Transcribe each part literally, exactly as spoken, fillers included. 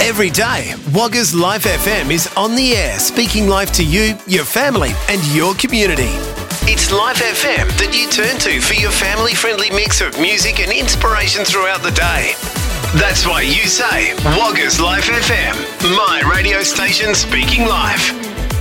Every day, Wagga's Life F M is on the air, speaking life to you, your family, and your community. It's Life F M that you turn to for your family-friendly mix of music and inspiration throughout the day. That's why you say, Wagga's Life F M, my radio station speaking life.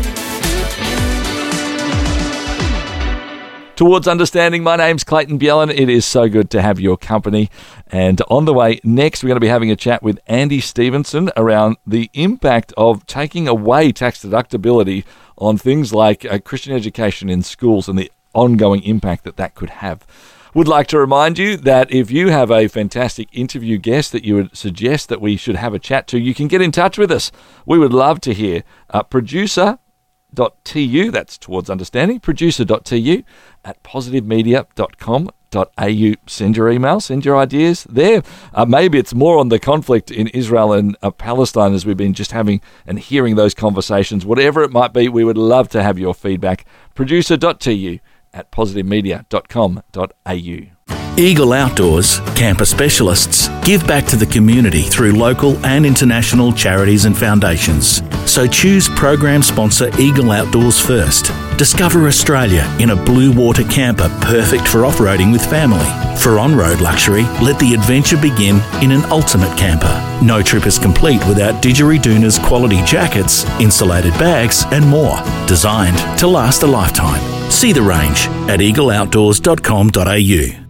Towards Understanding, my name's Clayton Bjellan. It is so good to have your company. And on the way next, we're going to be having a chat with Andy Stevenson around the impact of taking away tax deductibility on things like uh, Christian education in schools and the ongoing impact that that could have. Would like to remind you that if you have a fantastic interview guest that you would suggest that we should have a chat to, you can get in touch with us. We would love to hear. Uh, producer dot t u, that's Towards Understanding, producer dot t u at positive media dot com dot a u. Send your email, send your ideas there. Uh, maybe it's more on the conflict in Israel and uh, Palestine, as we've been just having and hearing those conversations. Whatever it might be, we would love to have your feedback. producer dot t u at positive media dot com dot a u. Eagle Outdoors, camper specialists, give back to the community through local and international charities and foundations. So choose program sponsor Eagle Outdoors first. Discover Australia in a blue water camper perfect for off-roading with family. For on-road luxury, let the adventure begin in an ultimate camper. No trip is complete without Didgeridoon's quality jackets, insulated bags and more, designed to last a lifetime. See the range at eagle outdoors dot com dot a u.